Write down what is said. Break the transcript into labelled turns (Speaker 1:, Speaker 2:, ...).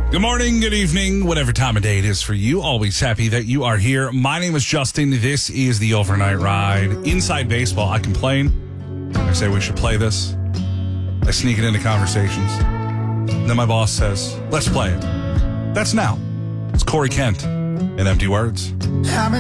Speaker 1: Good morning, good evening, whatever time of day it is for you. Always happy that you are here. My name is Justin. This is the Overnight Ride. Inside baseball, I complain. I say we should play this. I sneak it into conversations. Then my boss says, let's play it. That's now. It's Corey Kent in Empty Words.